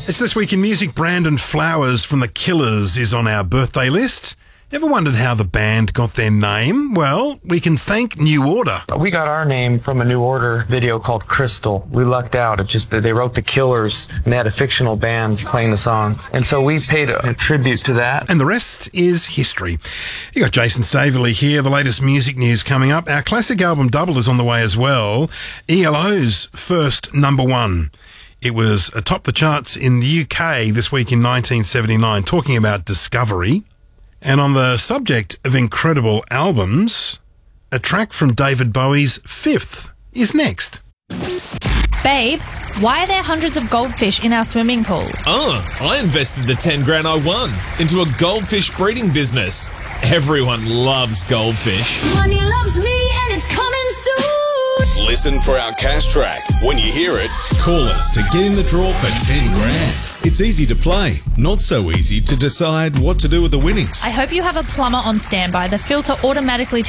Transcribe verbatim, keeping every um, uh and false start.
It's This Week in Music. Brandon Flowers from The Killers is on our birthday list. Ever wondered how the band got their name? Well, we can thank New Order. We got our name from a New Order video called Crystal. We lucked out. It just they wrote The Killers and they had a fictional band playing the song. And so we paid a, a tribute to that. And the rest is history. You got Jason Staveley here. The latest music news coming up. Our classic album Double is on the way as well. E L O's first number one. It was atop the charts in the U K this week in nineteen seventy-nine, talking about discovery. And on the subject of incredible albums, a track from David Bowie's Fifth is next. Babe, why are there hundreds of goldfish in our swimming pool? Oh, I invested the ten grand I won into a goldfish breeding business. Everyone loves goldfish. Money loves me and it's coming soon. Listen for our cash track. When you hear it, call us to get in the draw for ten grand. It's easy to play, not so easy to decide what to do with the winnings. I hope you have a plumber on standby. The filter automatically